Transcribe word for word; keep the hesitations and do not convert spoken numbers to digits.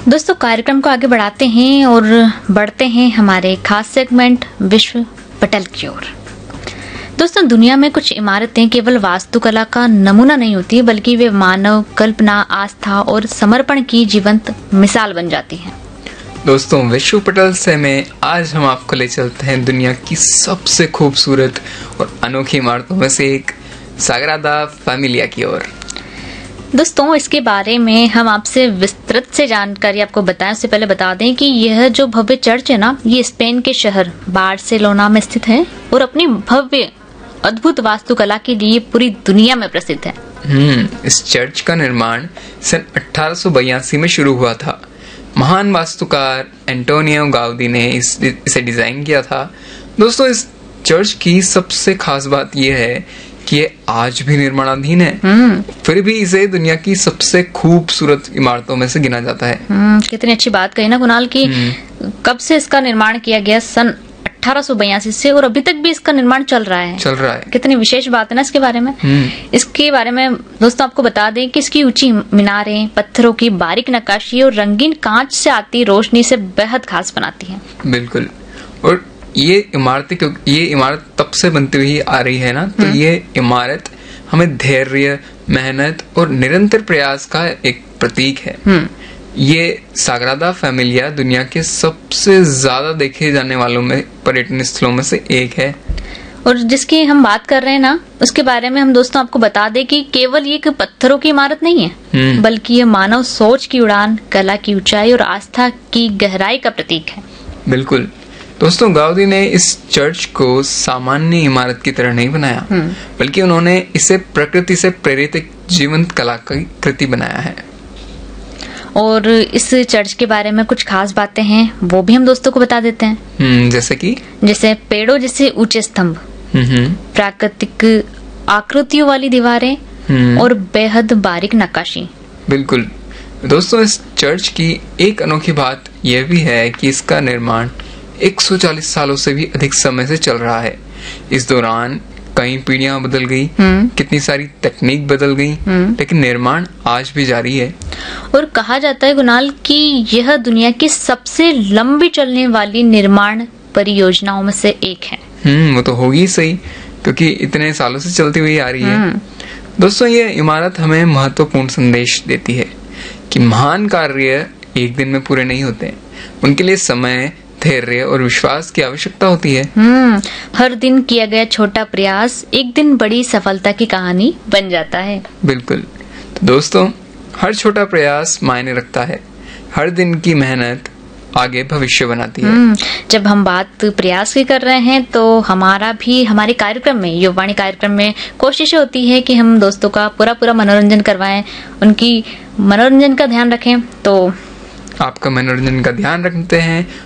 दोस्तों, कार्यक्रम को आगे बढ़ाते हैं और बढ़ते हैं हमारे खास सेगमेंट विश्व पटल की ओर। दोस्तों, दुनिया में कुछ इमारतें केवल वास्तुकला का नमूना नहीं होती, बल्कि वे मानव कल्पना, आस्था और समर्पण की जीवंत मिसाल बन जाती हैं। दोस्तों, विश्व पटल से में आज हम आपको ले चलते हैं दुनिया की सबसे खूबसूरत और अनोखी इमारतों में से एक साग्रादा फैमिलिया की ओर। दोस्तों, इसके बारे में हम आपसे विस्तृत से जानकारी आपको बताएं। उससे पहले बता दें कि यह जो भव्य चर्च है ना, ये स्पेन के शहर बार्सिलोना में स्थित है और अपनी भव्य अद्भुत वास्तुकला के लिए पूरी दुनिया में प्रसिद्ध है। हम्म इस चर्च का निर्माण सन अठारह सौ बयासी में शुरू हुआ था। महान वास्तुकार एंटोनियो गाउदी ने इस इसे डिजाइन किया था। दोस्तों, इस चर्च की सबसे खास बात यह है कि ये आज भी निर्माणाधीन है, फिर भी इसे दुनिया की सबसे खूबसूरत इमारतों में से गिना जाता है। कितनी अच्छी बात कही ना कुणाल की कब से इसका निर्माण किया गया, सन अठारह सौ बयासी से, और अभी तक भी इसका निर्माण चल रहा है चल रहा है कितनी विशेष बात है ना इसके बारे में। इसके बारे में दोस्तों आपको बता दें कि इसकी ऊंची मीनारें, पत्थरों की बारीक नक्काशी और रंगीन कांच से आती रोशनी से बेहद खास बनाती है। बिल्कुल। और ये इमारतें क्योंकि ये इमारत तब से बनती हुई आ रही है ना, तो ये इमारत हमें धैर्य, मेहनत और निरंतर प्रयास का एक प्रतीक है। ये साग्रादा फैमिलिया दुनिया के सबसे ज्यादा देखे जाने वालों में पर्यटन स्थलों में से एक है। और जिसकी हम बात कर रहे हैं ना, उसके बारे में हम दोस्तों आपको बता दें कि केवल ये एक पत्थरों की इमारत नहीं है, बल्कि ये मानव सोच की उड़ान, कला की ऊंचाई और आस्था की गहराई का प्रतीक है। बिल्कुल। दोस्तों, गाउदी ने इस चर्च को सामान्य इमारत की तरह नहीं बनाया, बल्कि उन्होंने इसे प्रकृति से प्रेरित एक जीवंत कला की कृति बनाया है। और इस चर्च के बारे में कुछ खास बातें हैं, वो भी हम दोस्तों को बता देते हैं। जैसे कि जैसे पेड़ों जैसे ऊंचे स्तंभ, प्राकृतिक आकृतियों वाली दीवारें और बेहद बारीक नक्काशी। बिल्कुल। दोस्तों, इस चर्च की एक अनोखी बात यह भी है कि इसका निर्माण एक सौ चालीस सालों से भी अधिक समय से चल रहा है। इस दौरान कई पीढ़ियां बदल गई, कितनी सारी तकनीक बदल गई, लेकिन निर्माण आज भी जारी है। और कहा जाता है गुनाल कि यह दुनिया की सबसे लंबी चलने वाली निर्माण परियोजनाओं में से एक है। हम्म वो तो होगी सही, क्योंकि इतने सालों से चलती हुई आ रही है। दोस्तों, ये इमारत हमें महत्वपूर्ण संदेश देती है कि महान कार्य एक दिन में पूरे नहीं होते, उनके लिए समय, धैर्य और विश्वास की आवश्यकता होती है। हम्म हर दिन किया गया छोटा प्रयास एक दिन बड़ी सफलता की कहानी बन जाता है। बिल्कुल। तो दोस्तों, हर छोटा प्रयास मायने रखता है, हर दिन की मेहनत आगे भविष्य बनाती है। जब हम बात प्रयास की कर रहे हैं, तो हमारा भी हमारे कार्यक्रम में, युवावाणी कार्यक्रम में कोशिश होती है कि हम दोस्तों का पूरा पूरा मनोरंजन करवाएं, उनकी मनोरंजन का ध्यान रखें। तो आपका मनोरंजन का ध्यान रखते हैं